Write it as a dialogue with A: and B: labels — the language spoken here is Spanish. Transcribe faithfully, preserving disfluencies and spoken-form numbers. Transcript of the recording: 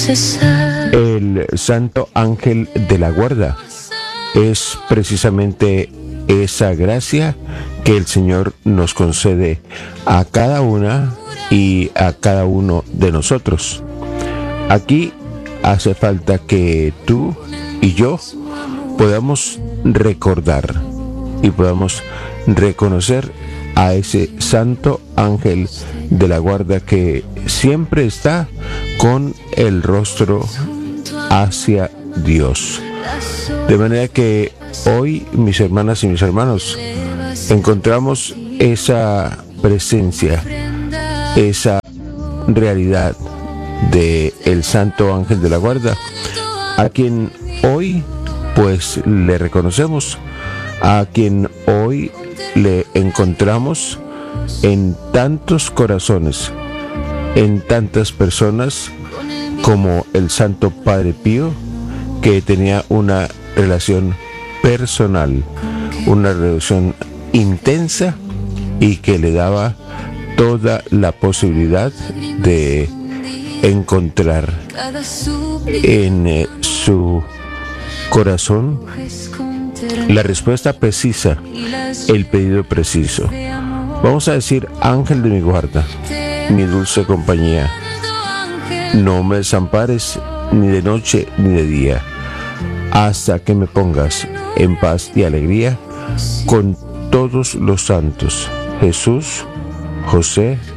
A: El santo ángel de la guarda es precisamente esa gracia que el Señor nos concede a cada una y a cada uno de nosotros. Aquí hace falta que tú y yo podamos recordar y podamos reconocer a ese santo ángel de la guarda que siempre está con el rostro hacia Dios. De manera que hoy, mis hermanas y mis hermanos, encontramos esa presencia, esa realidad de el santo ángel de la guarda, a quien hoy pues le reconocemos, a quien hoy le encontramos en tantos corazones, en tantas personas, como el Santo Padre Pío, que tenía una relación personal, una relación intensa y que le daba toda la posibilidad de encontrar en eh, su corazón la respuesta precisa, el pedido preciso. Vamos a decir: ángel de mi guarda, mi dulce compañía, no me desampares ni de noche ni de día, hasta que me pongas en paz y alegría con todos los santos, Jesús, José